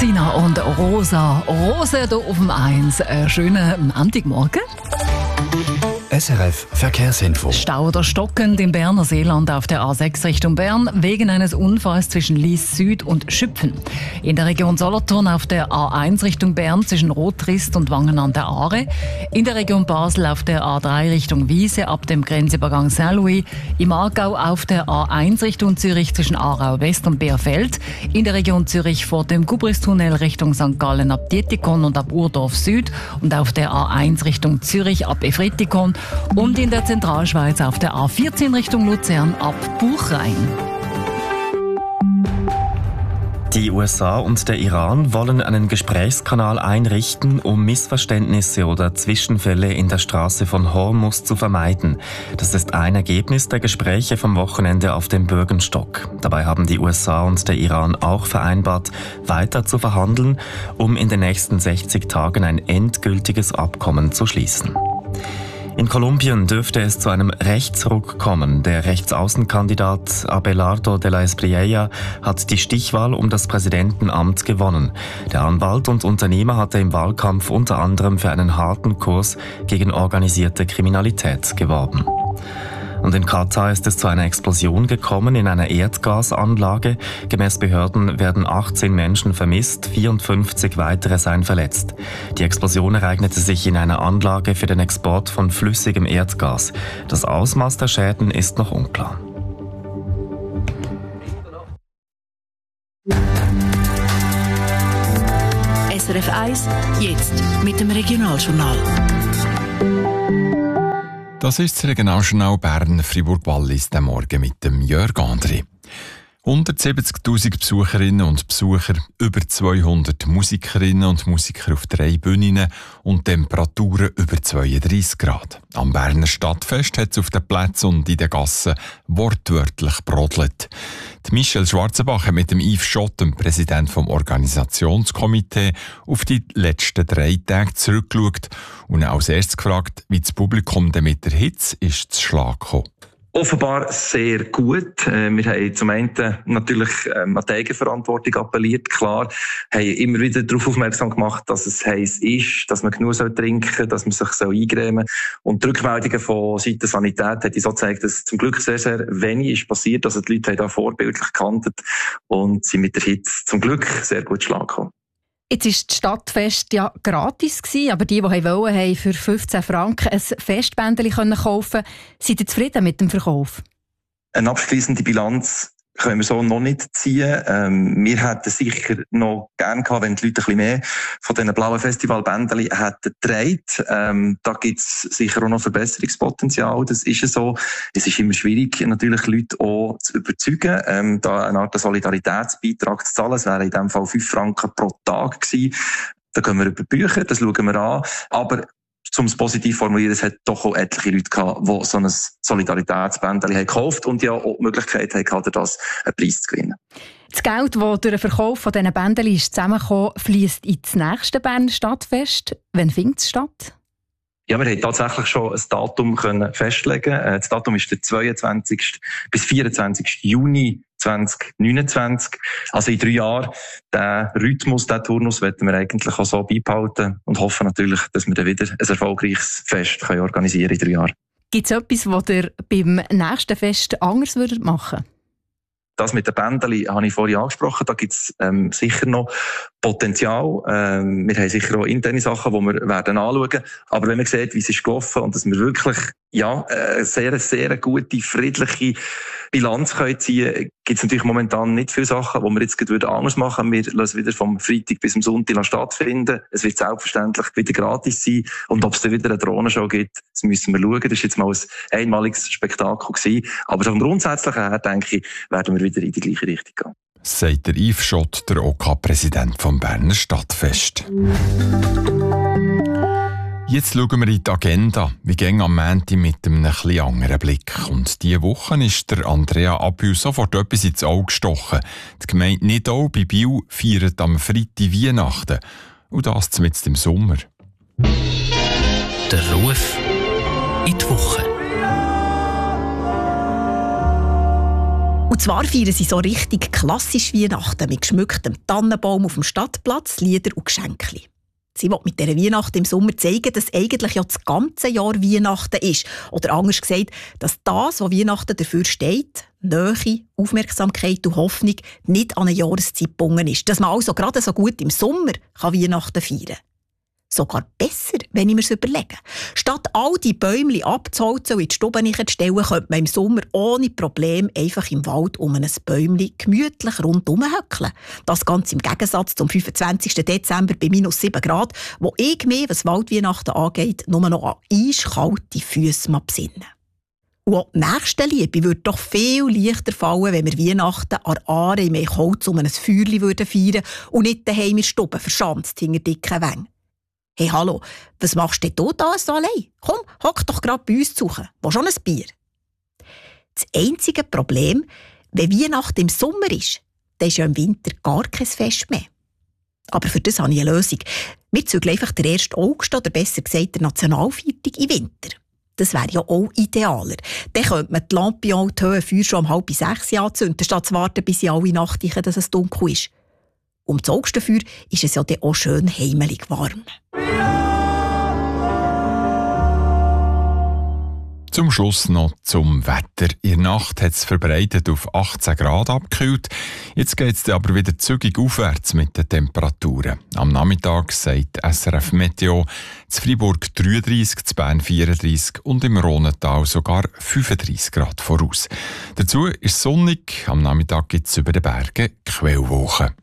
Sina und Rosa. Rosa hier auf dem 1. Schönen Montagmorgen. SRF Verkehrsinfo. Stau oder stockend im Berner Seeland auf der A6 Richtung Bern wegen eines Unfalls zwischen Lies Süd und Schüpfen. In der Region Solothurn auf der A1 Richtung Bern zwischen Rotrist und Wangen an der Aare. In der Region Basel auf der A3 Richtung Wiese ab dem Grenzübergang Saint-Louis. Im Aargau auf der A1 Richtung Zürich zwischen Aarau West und Beerfeld. In der Region Zürich vor dem Gubristunnel Richtung St. Gallen ab Dietikon und ab Urdorf Süd. Und auf der A1 Richtung Zürich ab Efretikon. Und in der Zentralschweiz auf der A14 Richtung Luzern ab Buchrain. Die USA und der Iran wollen einen Gesprächskanal einrichten, um Missverständnisse oder Zwischenfälle in der Straße von Hormuz zu vermeiden. Das ist ein Ergebnis der Gespräche vom Wochenende auf dem Bürgenstock. Dabei haben die USA und der Iran auch vereinbart, weiter zu verhandeln, um in den nächsten 60 Tagen ein endgültiges Abkommen zu schließen. In Kolumbien dürfte es zu einem Rechtsruck kommen. Der Rechtsaußenkandidat Abelardo de la Espriella hat die Stichwahl um das Präsidentenamt gewonnen. Der Anwalt und Unternehmer hatte im Wahlkampf unter anderem für einen harten Kurs gegen organisierte Kriminalität geworben. Und in Katar ist es zu einer Explosion gekommen in einer Erdgasanlage. Gemäß Behörden werden 18 Menschen vermisst, 54 weitere seien verletzt. Die Explosion ereignete sich in einer Anlage für den Export von flüssigem Erdgas. Das Ausmaß der Schäden ist noch unklar. SRF 1, jetzt mit dem Regionaljournal. Das ist das Regionaljournal Bern-Fribourg-Wallis, den Morgen mit dem Jörg André. 170'000 Besucherinnen und Besucher, über 200 Musikerinnen und Musiker auf 3 Bühnen und Temperaturen über 32 Grad. Am Berner Stadtfest hat es auf den Plätzen und in den Gassen wortwörtlich brodelt. Die Michelle Schwarzenbach hat mit dem Yves Schott, dem Präsident vom Organisationskomitee, auf die letzten 3 Tage zurückgeschaut und als erstes gefragt, wie das Publikum denn mit der Hitze ist zu Schlag gekommen. Offenbar sehr gut. Wir haben zum einen natürlich an die Eigenverantwortung appelliert, klar, haben immer wieder darauf aufmerksam gemacht, dass es heiß ist, dass man genug trinken soll, dass man sich eingrämen soll. Und die Rückmeldungen von Seiten der Sanität hat so gezeigt, dass zum Glück sehr, sehr wenig ist passiert. Also die Leute haben da vorbildlich gehandelt und sind mit der Hitze zum Glück sehr gut Schlag gekommen. Jetzt war das Stadtfest ja gratis, aber die wollten, haben für 15 Franken ein Festbändchen kaufen. Seid ihr zufrieden mit dem Verkauf? Eine abschliessende Bilanz können wir so noch nicht ziehen. Wir hätten sicher noch gern gehabt, wenn die Leute ein bisschen mehr von diesen blauen Festivalbändchen hätten getragen. Da gibt's sicher auch noch Verbesserungspotenzial. Das ist so. Es ist immer schwierig, natürlich Leute auch zu überzeugen, da eine Art Solidaritätsbeitrag zu zahlen. Es wären in diesem Fall 5 Franken pro Tag gewesen. Da können wir über Bücher, das schauen wir an. Aber um es positiv zu formulieren, es hat doch auch etliche Leute gehabt, die so ein Solidaritätsbändchen gekauft und ja auch die Möglichkeit hatten, das einen Preis zu gewinnen. Das Geld, das durch den Verkauf von diesen Bändchen ist zusammengekommen, fließt ins nächste Berner Stadtfest. Wann findet es statt? Ja, wir haben tatsächlich schon ein Datum festlegen. Das Datum ist der 22. bis 24. Juni 2029. Also in 3 Jahren. Den Rhythmus, den Turnus wollen wir eigentlich auch so beibehalten und hoffen natürlich, dass wir dann wieder ein erfolgreiches Fest organisieren können in 3 Jahren. Gibt es etwas, was ihr beim nächsten Fest anders machen würdet? Das mit den Bändchen habe ich vorhin angesprochen. Da gibt es sicher noch Potenzial. Wir haben sicher auch interne Sachen, die wir werden anschauen. Aber wenn man sieht, wie es ist gelaufen und dass wir wirklich eine sehr, sehr gute, friedliche Bilanz können ziehen, gibt es natürlich momentan nicht viele Sachen, die wir jetzt gerade anders machen. Wir lassen wieder vom Freitag bis zum Sonntag stattfinden. Es wird selbstverständlich wieder gratis sein. Und ob es dann wieder eine Drohnenshow gibt, das müssen wir schauen. Das war jetzt mal ein einmaliges Spektakel gewesen. Aber vom Grundsätzlichen her, denke ich, werden wir wieder in die gleiche Richtung gehen. Sagt der Yves Schott, der OK-Präsident vom Berner Stadtfest. Jetzt schauen wir in die Agenda. Wir gehen am Montag mit einem etwas anderen Blick. Und diese Woche ist der Andrea Abühl sofort etwas ins Auge gestochen. Die Gemeinde Nidau bei Biel feiert am Freitag Weihnachten. Und das mitten im Sommer. Der Ruf in die Woche. Und zwar feiern sie so richtig klassisch Weihnachten mit geschmücktem Tannenbaum auf dem Stadtplatz, Lieder und Geschenken. Sie will mit dieser Weihnachten im Sommer zeigen, dass eigentlich ja das ganze Jahr Weihnachten ist. Oder anders gesagt, dass das, was Weihnachten dafür steht, Nähe, Aufmerksamkeit und Hoffnung, nicht an eine Jahreszeit gebunden ist. Dass man also gerade so gut im Sommer kann Weihnachten feiern kann. Sogar besser, wenn ich mir das überlege. Statt all die Bäumchen abzuholzen und in die Stube zu stellen, könnte man im Sommer ohne Problem einfach im Wald um ein Bäumchen gemütlich rundherum hückeln. Das Ganze im Gegensatz zum 25. Dezember bei -7 Grad, wo ich mir, was Waldweihnachten angeht, nur noch an eiskalte Füsse besinnen. Und auch die Nächstenliebe würde doch viel leichter fallen, wenn wir Weihnachten an Aare im Holz um ein Feuerchen feiern würden und nicht daheim in der Stube verschanzt hinter dicken Wängen. Hey, hallo, was machst du da so allein? Komm, hock doch gerade bei uns zu suchen. Wo schon ein Bier? Das einzige Problem, wenn Weihnachten im Sommer ist, dann ist ja im Winter gar kein Fest mehr. Aber für das habe ich eine Lösung. Wir zügeln einfach den 1. August oder besser gesagt der Nationalviertag im Winter. Das wäre ja auch idealer. Dann könnte man die Lampe und die Höhenfeuer schon um 5:30 anzünden, statt zu warten, bis sie alle Nacht reichen, dass es dunkel ist. Um das Augustfeuer ist es ja dann auch schön heimelig warm. Zum Schluss noch zum Wetter. In der Nacht hat es verbreitet auf 18 Grad abgekühlt. Jetzt geht es aber wieder zügig aufwärts mit den Temperaturen. Am Nachmittag sagt SRF Meteo zu Freiburg 33, zu Bern 34 und im Rhonental sogar 35 Grad voraus. Dazu ist es sonnig. Am Nachmittag gibt es über den Bergen Quellwolken.